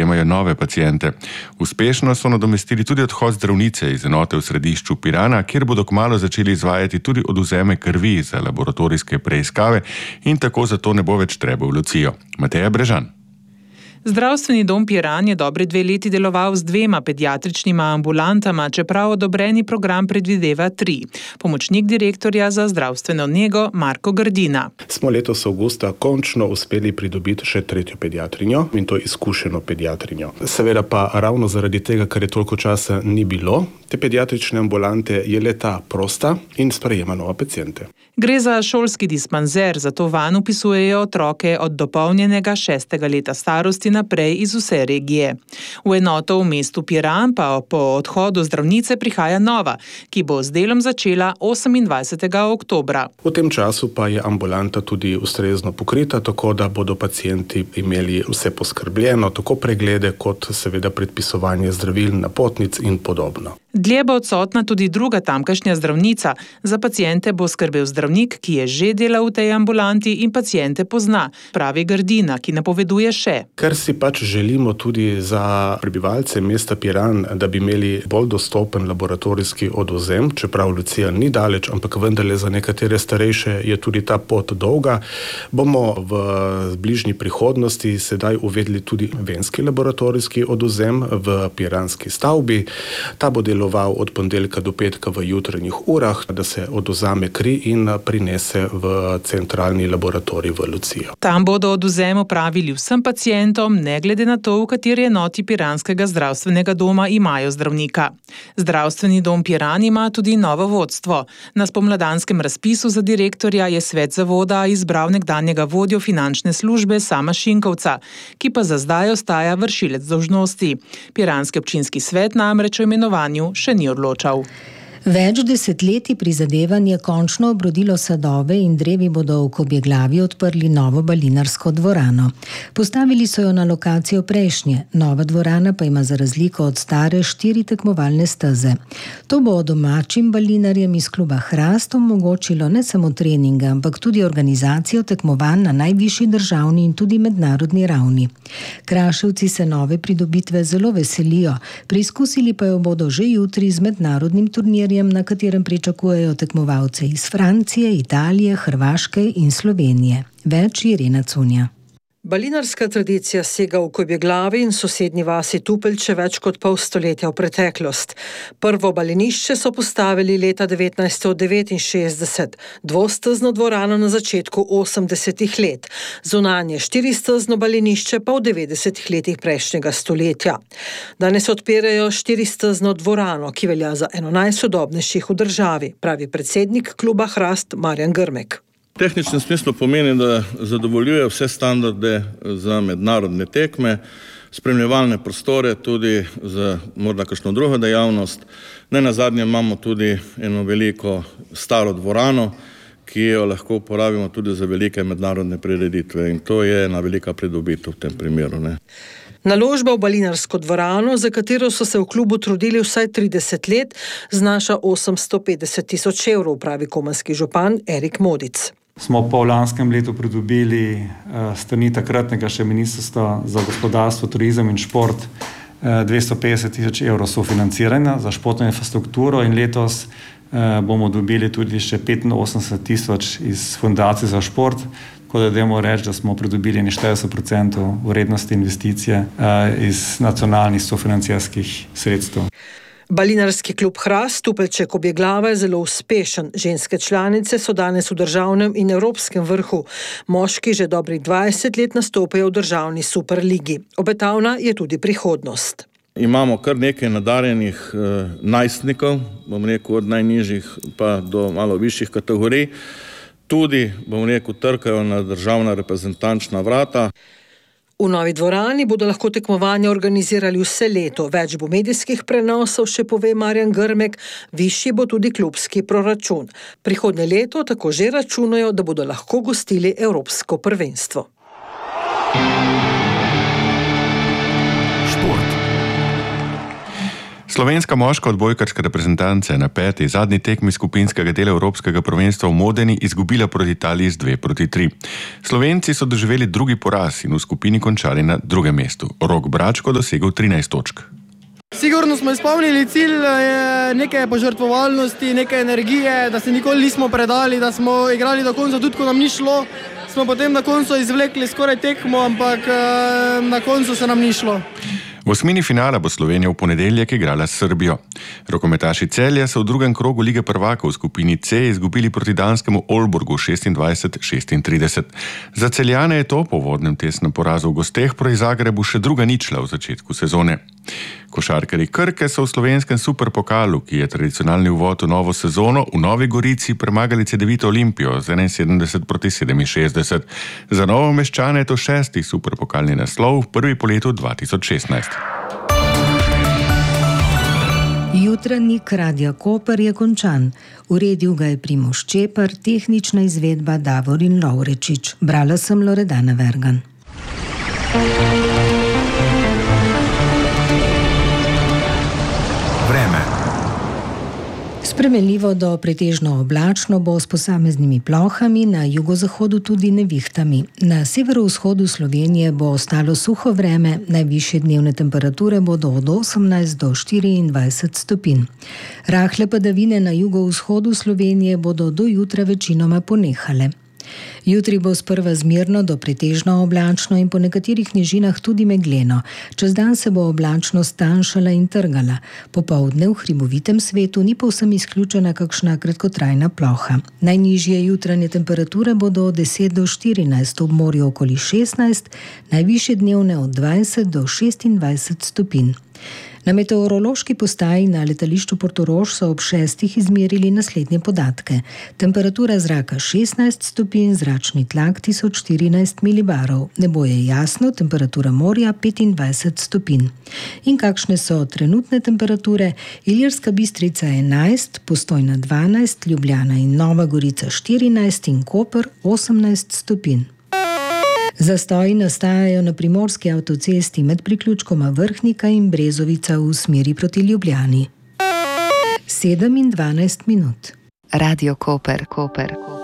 sprejemajo nove paciente. Uspešno so nadomestili tudi odhod zdravnice iz enote v središču Pirana, kjer bodo kmalu začeli izvajati tudi odvzeme krvi za laboratorijske preiskave in tako zato ne bo več treba v Lucijo. Mateja Brežan. Zdravstveni dom Piran je dobre 2 leti deloval z 2 pediatričnima ambulantama, čeprav odobreni program predvideva 3. Pomočnik direktorja za zdravstveno nego Marko Grdina. Smo letos avgusta končno uspeli pridobiti še 3. pediatrinjo in to izkušeno pediatrinjo. Seveda pa ravno zaradi tega, ker je toliko časa ni bilo, te pediatrične ambulante je leta prosta in sprejema nove paciente. Gre za šolski dispanzer, zato vanj vpisujejo otroke od dopolnjenega 6. leta starosti naprej iz vse regije. V enoto v mestu Piran pa po odhodu zdravnice prihaja nova, ki bo z delom začela 28. oktobra. V tem času pa je ambulanta tudi ustrezno pokrita, tako da bodo pacienti imeli vse poskrbljeno, tako preglede kot seveda predpisovanje zdravil, napotnic in podobno. Dlje bo odsotna tudi druga tamkajšnja zdravnica. Za paciente bo skrbel zdravnik, ki je že delal v tej ambulanti in paciente pozna, pravi Grdina, ki napoveduje še. Ker si pač želimo tudi za prebivalce mesta Piran, da bi imeli bolj dostopen laboratorijski odvzem, čeprav Lucija ni daleč, ampak vendarle za nekatere starejše je tudi ta pot dolga, bomo v bližnji prihodnosti sedaj uvedli tudi venski laboratorijski odvzem v piranski stavbi. Ta bo deloval od ponedeljka do petka v jutranjih urah, da se odvzame kri in prinese v centralni laboratorij v Lucijo. Tam bodo odvzem opravili vsem pacientom, ne glede na to, v kateri enoti piranskega zdravstvenega doma imajo zdravnika. Zdravstveni dom Piran ima tudi novo vodstvo. Na spomladanskem razpisu za direktorja je svet zavoda izbral nekdanjega vodjo finančne službe Sama Šinkovca, ki pa za zdaj ostaja vršilec dolžnosti. Piranski občinski svet namreč o imenovanju še ni odločal. Več desetletij prizadevanj je končno obrodilo sadove in drevi bodo v Kobjeglavi odprli novo balinarsko dvorano. Postavili so jo na lokacijo prejšnje, nova dvorana pa ima za razliko od stare 4 tekmovalne steze. To bo domačim balinarjem iz kluba Hrast omogočilo ne samo treninga, ampak tudi organizacijo tekmovanj na najvišji državni in tudi mednarodni ravni. Kraševci se nove pridobitve zelo veselijo, preizkusili pa jo bodo že jutri z mednarodnim turnirjem, na katerem pričakujejo tekmovalce iz Francije, Italije, Hrvaške in Slovenije. Več Irena Cunja. Balinarska tradicija sega v Kobjeglavi in sosednji vasi Tupeljče več kot pol stoletja v preteklost. Prvo balinišče so postavili leta 1969, dvostezno dvorano na začetku 80. let, zunanje 4-stezno balinišče pa v 90. letih prejšnjega stoletja. Danes odpirajo 4-stezno dvorano, ki velja za eno najsodobnejših v državi, pravi predsednik kluba Hrast Marjan Grmek. V tehničnem smislu pomeni, da zadovoljuje vse standarde za mednarodne tekme, spremljevalne prostore tudi za morda kakšno drugo dejavnost. Nenazadnje imamo tudi eno veliko staro dvorano, ki jo lahko uporabimo tudi za velike mednarodne prireditve in to je ena velika pridobitev v tem primeru. Naložba v balinarsko dvorano, za katero so se v klubu trudili vsaj 30 let, znaša 850 000 evrov, pravi komanski župan Erik Modic. Smo pa v lanskem letu pridobili strani takratnega še Ministrstva za gospodarstvo, turizem in šport 250 000 evrov sofinanciranja za športno infrastrukturo in letos bomo dobili tudi še 85 000 iz fundacije za šport, tako da dajmo reči, da smo pridobili 40% vrednosti investicije iz nacionalnih sofinancijarskih sredstev. Balinarski klub Hrast Tupeljče Kobjeglava je zelo uspešen. Ženske članice so danes v državnem in evropskem vrhu. Moški že dobrih 20 let nastopajo v državni superligi. Obetavna je tudi prihodnost. Imamo kar nekaj nadarjenih najstnikov, bom rekel od najnižjih pa do malo višjih kategorij. Tudi, bom rekel, trkajo na državna reprezentančna vrata. V novi dvorani bodo lahko tekmovanja organizirali vse leto. Več bo medijskih prenosov, še pove Marjan Grmek, višji bo tudi klubski proračun. Prihodnje leto tako že računajo, da bodo lahko gostili evropsko prvenstvo. Slovenska moška odbojkarska reprezentanca je na 5. zadnji tekmi skupinskega dela Evropskega prvenstva v Modeni izgubila proti Italiji z 2-3. Slovenci so doživeli drugi poraz in v skupini končali na 2. mestu. Rok Bračko dosegel 13 točk. Sigurno smo izpolnili cilj, neke požrtvovalnosti, neke energije, da se nikoli nismo predali, da smo igrali do konca, tudi ko nam ni šlo. Smo potem na koncu izvlekli skoraj tekmo, ampak na koncu se nam ni šlo. V osmini finala bo Slovenija v ponedeljek igrala s Srbijo. Rokometaši Celja so v drugem krogu Lige prvakov v skupini C izgubili proti danskemu Aalborgu 26-36. Za Celjane je to po uvodnem testnem porazu v gosteh proti Zagrebu še druga ničla v začetku sezone. Košarkarji Krke so v slovenskem superpokalu, ki je tradicionalni uvod v novo sezono, v Novi Gorici premagali Cedevito Olimpijo z 71-67. Za Novomeščane je to 6. superpokalni naslov, prvi po letu 2016. Jutranjik Radia Koper je končan. Uredil ga je Primož Čepar, tehnična izvedba Davorin Lovrečič. Brala sem Loredana Vergan. Vreme. Spremenljivo do pretežno oblačno bo s posameznimi plohami, na jugozahodu tudi nevihtami. Na severovzhodu Slovenije bo ostalo suho vreme, najvišje dnevne temperature bodo od 18 do 24 stopinj. Rahle padavine na jugovzhodu Slovenije bodo do jutra večinoma ponehale. Jutri bo sprva zmerno do pretežno oblačno in po nekaterih nižinah tudi megleno. Čez dan se bo oblačnost tanjšala in trgala. Popoldne v hribovitem svetu ni povsem izključena kakšna kratkotrajna ploha. Najnižje jutranje temperature bodo od 10 do 14, ob morju okoli 16, najvišje dnevne od 20 do 26 stopinj. Na meteorološki postaji na letališču Portorož so ob 6. izmerili naslednje podatke. Temperatura zraka 16 stopinj, zračni tlak 1014 milibarov. Nebo je jasno, temperatura morja 25 stopinj. In kakšne so trenutne temperature? Ilirska Bistrica 11, Postojna 12, Ljubljana in Nova Gorica 14 in Koper 18 stopinj. Zastoji nastajajo na primorski avtocesti med priključkoma Vrhnika in Brezovica v smeri proti Ljubljani. 7:12. Radio Koper.